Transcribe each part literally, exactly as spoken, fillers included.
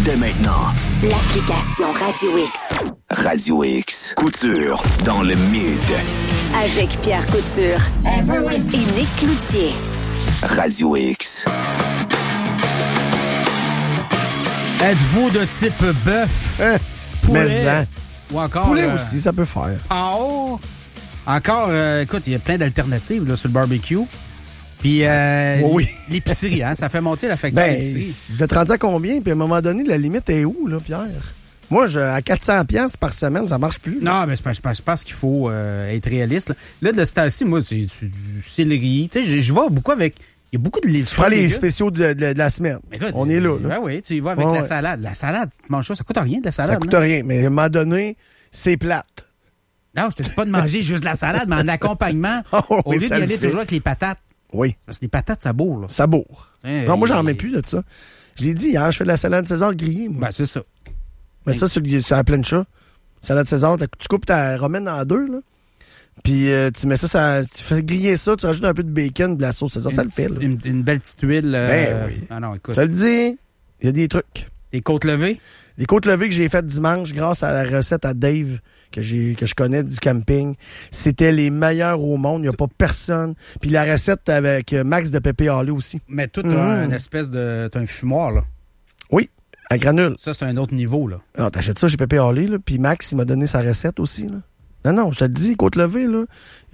dès maintenant. L'application Radio X. Radio X. Couture dans le mid. Avec Pierre Couture et Nick Cloutier. Radio X. Êtes-vous de type bœuf, Hein? poulet Mais ou encore... poulet euh, aussi, ça peut faire. En haut. Encore, euh, écoute, il y a plein d'alternatives là, sur le barbecue. Puis euh, Oui. l'épicerie, hein, ça fait monter la facture Ben, d'épicerie. vous êtes rendu à combien? Puis à un moment donné, la limite est où, là, Pierre? Moi, je, à quatre cents piastres par semaine, ça marche plus. Non, mais c'est pas, je pense, je pense qu'il faut euh, être réaliste. Là, là de ce temps-ci, moi, c'est, c'est du céleri. Tu sais, je, je vois beaucoup avec... Il y a beaucoup de livres. Je prends les spéciaux de, de, de la semaine. Écoute, On est là, là. Ben oui, tu y vas avec Ouais, la ouais. salade. La salade, tu manges ça, ça coûte rien de la salade. Ça coûte là. rien, mais à un moment donné, c'est plate. Non, je te dis pas de manger juste la salade, mais en accompagnement, Oh, au oui, lieu ça d'y le aller fait. toujours avec les patates. Oui, Parce que les patates, ça bourre, là. ça bourre. Hein, Non, moi, j'en et- mets plus de ça. Je l'ai dit hier, je fais de la salade César grillée, moi. Ben, c'est ça. Mais ça, c'est c'est la pleine chat. Salade César, t'as- tu coupes ta romaine en deux, là. Puis euh, tu mets ça, ça, tu fais griller ça, tu rajoutes un peu de bacon, de la sauce César, ça Une le fait, là. petite- Une, une belle petite huile. euh, Ben oui. Ah non, écoute. Je te le dis, il y a des trucs. Des côtes levées. Les côtes levées que j'ai faites dimanche grâce à la recette à Dave que j'ai que je connais du camping, c'était les meilleurs au monde. Il n'y a pas personne. Puis la recette avec Max de Pépé Hallé aussi. Mais tout, Mmh. t'as une espèce de... T'as un fumoir, là. Oui, à granule. Ça, c'est un autre niveau, là. Alors, t'achètes ça chez Pépé Hallé, là. Puis Max, il m'a donné sa recette aussi, là. Non, non, je te le dis, côte levée, là.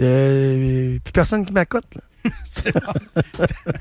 Euh, puis personne qui m'accote, là. C'est bon.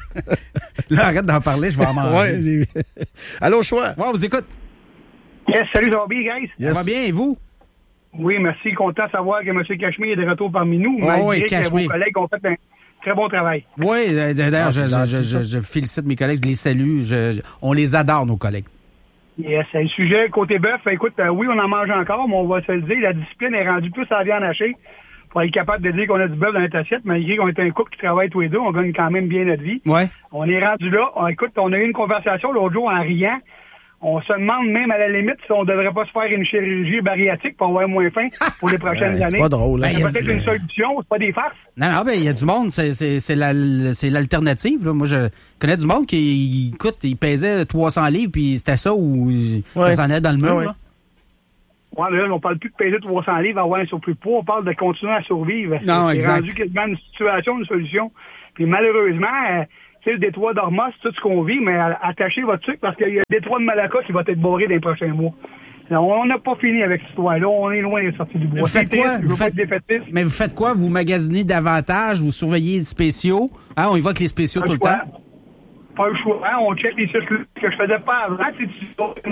Là, arrête d'en parler, je vais en manger. Ouais. Allô, choix. Ouais, on vous écoute. Yes, salut, ça va bien, guys? Yes. Ça va bien, et vous? Oui, merci. Content de savoir que M. Cachemire est de retour parmi nous. Oh, malgré oui, que Cachemire. vos collègues ont fait un très bon travail. Oui, euh, d'ailleurs, Ah, je, c'est je, gentil, je, ça. je, je félicite mes collègues, je les salue. Je, je- on les adore, nos collègues. Yes, le sujet côté bœuf, écoute, euh, oui, on en mange encore, mais on va se le dire, la discipline est rendue plus à la viande hachée pour être capable de dire qu'on a du bœuf dans notre assiette, malgré qu'on est un couple qui travaille tous les deux, on gagne quand même bien notre vie. Ouais. On est rendu là. On- écoute, on a eu une conversation l'autre jour en riant. On se demande même à la limite si on devrait pas se faire une chirurgie bariatrique pour avoir moins faim pour les prochaines Ouais, c'est années. pas drôle, hein? C'est Ben, peut-être il y a- une solution, c'est pas des farces. Non, non, ben, il y a du monde, c'est, c'est, c'est, la, c'est l'alternative. Là. Moi, je connais du monde qui, écoute, il pesait trois cents livres, puis c'était ça ou ça Ouais. s'en allait dans le mur. Ouais, là. Ouais, mais là, on parle plus de peser trois cents livres, avoir un surplus de poids, on parle de continuer à survivre. Non, c'est exact. rendu quasiment une situation, une solution. Puis malheureusement, euh, tu sais, le détroit d'Ormuz, c'est tout ce qu'on vit, mais euh, attachez votre truc parce qu'il y a le détroit de Malacca qui va être barré dans les prochains mois. Alors, on n'a pas fini avec cette histoire-là, on est loin d'être sorti du bois. Vous faites C'est quoi? triste, je Vous veux pas faites- être défaitiste. Mais vous faites quoi? Vous magasinez davantage, vous surveillez les spéciaux. Hein, on y va avec les spéciaux Pas tout le le temps. choix. Pas le choix, hein, on check les circuits que je faisais pas avant. Tu sais, tu-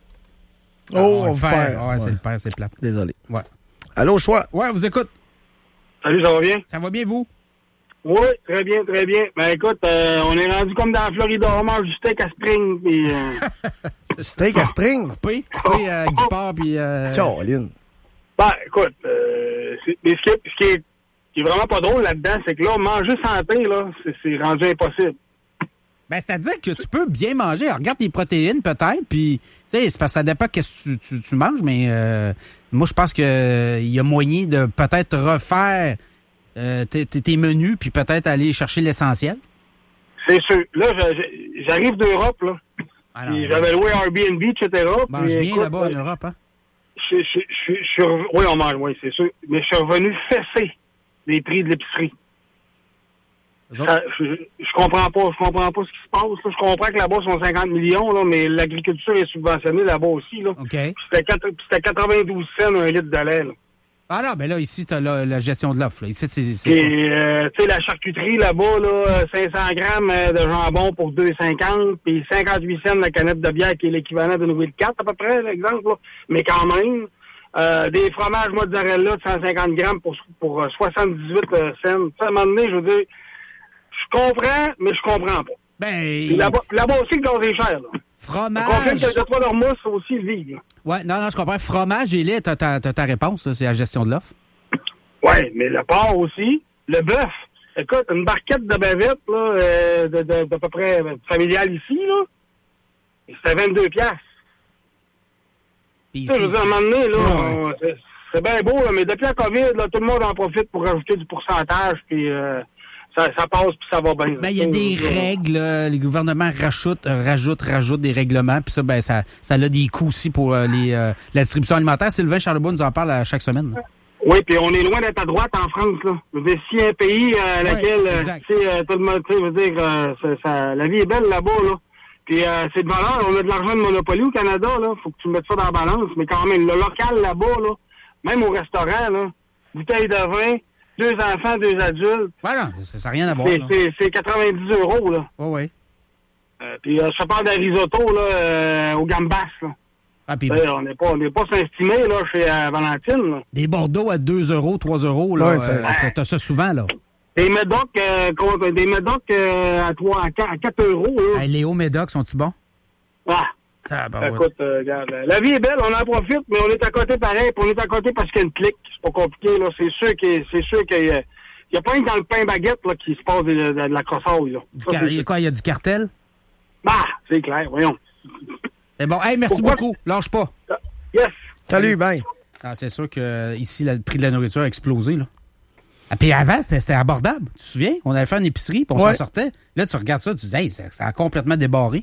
Oh, Ah, on le vous perd. perd. Ouais, Ouais. c'est le père, c'est plate. Désolé. Ouais. Allô, choix. Ouais, on vous écoute. Salut, ça va bien? Ça va bien, vous? Oui, très bien, très bien. Ben écoute, euh, on est rendu comme dans la Floride, on mange du steak à Spring, puis... Euh, Steak à Spring. Coupé, coupé euh, avec du porc, puis... Euh... Caroline. ben écoute, euh, c'est- mais ce qui, est, ce qui est, qui est vraiment pas drôle là-dedans, c'est que là, manger santé, là, c'est, c'est rendu impossible. Ben, c'est-à-dire que tu peux bien manger. Alors, regarde tes protéines, peut-être, puis, tu sais, c'est parce que ça dépend qu'est-ce que tu, tu, tu manges, mais euh, moi, je pense que euh, il y a moyen de peut-être refaire euh, tes, tes, tes menus, puis peut-être aller chercher l'essentiel. C'est sûr. Là, je- je- j'arrive d'Europe, là. Alors, Puis j'avais loué Airbnb, et cetera. mange puis, bien écoute, là-bas en euh, Europe, hein? Je, je, je, je suis rev- oui, on mange, oui, c'est sûr. Mais je suis revenu fessé des prix de l'épicerie. Eux autres? Ça, je, je comprends pas, je comprends pas ce qui se passe. Là. Je comprends que là-bas, sont cinquante millions, là, mais l'agriculture est subventionnée là-bas aussi. Là. OK. Puis C'était, quatre- puis c'était quatre-vingt-douze cents un litre de lait. Là. Ah non, ben là, ici, t'as la, la gestion de l'offre. Là. Ici, c'est... c'est Puis, quoi? euh, tu sais, la charcuterie là-bas, là, cinq cents grammes euh, de jambon pour deux cinquante, puis cinquante-huit cents la canette de bière qui est l'équivalent d'une huile quatre à peu près, l'exemple. Là. Mais quand même, euh, des fromages mozzarella de cent cinquante grammes pour, pour euh, soixante-dix-huit euh, cents. Ça, à un moment donné, je veux dire, je comprends, mais je comprends pas. Ben, Puis là-bas, là-bas aussi, le gaz est cher. Là. Je confirme fromage... que le détroit d'Ormuz, c'est aussi le vide. là. Ouais, non, non, je comprends. Fromage et lait, t'as ta, t'as ta réponse, là, c'est la gestion de l'offre. Ouais, mais le porc aussi, le bœuf. Écoute, une barquette de bavette, là, euh, de, de, d'à peu près euh, familiale ici, là, c'était vingt-deux piastres. Puis Tu sais, je veux ici, dire, à un moment donné, là, Ouais. on- c'est, c'est bien beau, là, mais depuis la COVID, là, tout le monde en profite pour rajouter du pourcentage, puis euh, ça, ça passe puis ça va bien. Ben, il y a des règles, là. Les gouvernements rajoutent, rajoutent, rajoutent des règlements, puis ça, ben, ça, ça a des coûts aussi pour euh, les, euh, la distribution alimentaire. Sylvain Charlebois nous en parle à chaque semaine. Là. Oui, puis on est loin d'être à droite en France, là. Je veux dire, s'il y a un pays euh, à laquelle, ouais, euh, tu sais, euh, tout le monde, tu sais, veut dire, euh, ça, ça, la vie est belle là-bas, là. Puis euh, c'est de valeur, on a de l'argent de Monopoly au Canada, là. Faut que tu mettes ça dans la balance, mais quand même, le local là-bas, là, même au restaurant, là, bouteille de vin, deux enfants, deux adultes. Voilà, ça n'a rien à voir. C'est, c'est, c'est quatre-vingt-dix euros, là. Oui, oui. Euh, puis euh, je parle d'un risotto, là, euh, au gambas, là. Ah, puis, euh, on n'est pas, on n'est pas s'estimer, là, chez euh, Valentine, là. Des Bordeaux à deux euros, trois euros, là. Ouais, euh, c'est... t'as, t'as ça souvent, là. Des médocs, euh, des médocs euh, à trois, à quatre, à quatre euros, là. Hey, Léo Médoc, sont-tu bons? Ah. Ah, ben, ouais. Écoute, euh, regarde, la vie est belle, on en profite, mais on est à côté pareil, puis on est à côté parce qu'il y a une clique. C'est pas compliqué, là. C'est sûr qu'il c'est sûr qu'il y a, il y a pas rien dans le pain baguette, là, qui se passe de, de, de la crossaille, là. Du Ça, car- c'est il y a quoi, il y a du cartel? Bah, c'est clair, voyons. C'est bon. Hey, merci Pourquoi? beaucoup. Lâche pas. Yes. Salut, bye. Ah, c'est sûr que ici, le prix de la nourriture a explosé, là. Ah, puis avant, c'était, c'était abordable. Tu te souviens? On allait faire une épicerie, puis on Ouais. s'en sortait. Là, tu regardes ça, tu dis, hey, ça, ça a complètement débarré.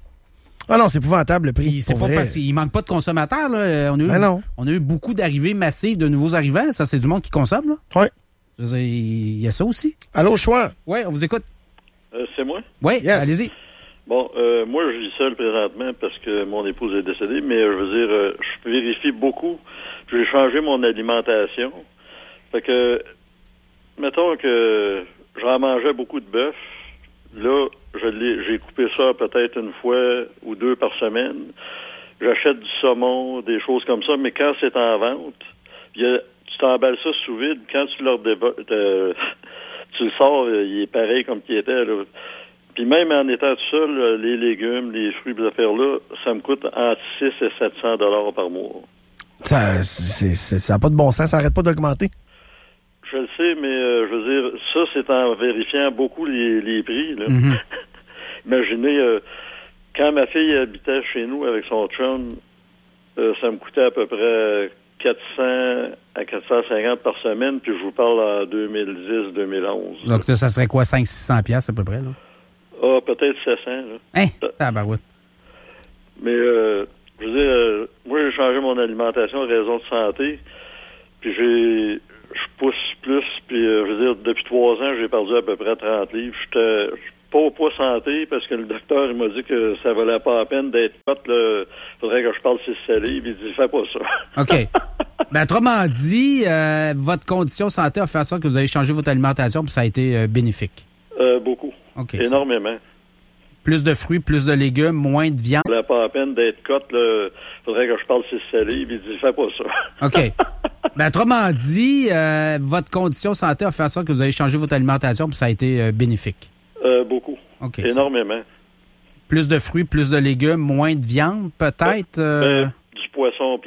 Ah non, c'est épouvantable, le prix. Puis c'est pour pas vrai. parce qu'il manque pas de consommateurs, là. On a eu, Ben non. on a eu beaucoup d'arrivées massives de nouveaux arrivants. Ça, c'est du monde qui consomme, là. Ouais. Je veux dire, il y a ça aussi. Allô, Chouin? Oui, on vous écoute. Euh, c'est moi? Oui, Yes. allez-y. Bon, euh, moi, je vis seul présentement parce que mon épouse est décédée, mais euh, je veux dire, euh, je vérifie beaucoup. J'ai changé mon alimentation. Fait que, mettons que j'en mangeais beaucoup de bœuf. Là, je l'ai, j'ai coupé ça peut-être une fois ou deux par semaine. J'achète du saumon, des choses comme ça, mais quand c'est en vente, il y a, tu t'emballes ça sous vide. Quand tu leur déba- te, tu le sors, il est pareil comme qu'il était, là. Puis même en étant tout seul, les légumes, les fruits, ces affaires-là, ça me coûte entre six et sept cents dollars par mois. Ça, c'est, c'est, ça n'a pas de bon sens, ça n'arrête pas d'augmenter. Je le sais, mais euh, je veux dire, ça, c'est en vérifiant beaucoup les, les prix, là. Mm-hmm. Imaginez, euh, quand ma fille habitait chez nous avec son chum, euh, ça me coûtait à peu près quatre cents à quatre cent cinquante par semaine, puis je vous parle en deux mille dix deux mille onze. Donc, ça serait quoi, cinq cents à six cents piastres à peu près, là? Ah, peut-être sept cents, là. Hein? Ah, ben oui. Mais, euh, je veux dire, euh, moi, j'ai changé mon alimentation à raison de santé, puis j'ai, je pousse plus, puis euh, je veux dire, depuis trois ans, j'ai perdu à peu près trente livres. J'étais pas au poids santé, parce que le docteur, il m'a dit que ça valait pas la peine d'être pote, là. Faudrait que je parle six livres. Il dit, fais pas ça. OK. Ben, autrement dit, euh, votre condition santé a fait en sorte que vous avez changé votre alimentation, puis ça a été euh, bénéfique. Euh, beaucoup. OK. Énormément. Plus de fruits, plus de légumes, moins de viande. Ça valait pas la peine d'être cote, là. Faudrait que je parle six livres. Il dit, fais pas ça. OK. Ben, autrement dit, euh, votre condition santé a fait en sorte que vous avez changé votre alimentation, puis ça a été euh, bénéfique. Euh, beaucoup. OK. Énormément. Plus de fruits, plus de légumes, moins de viande, peut-être? Euh... Ben, du poisson,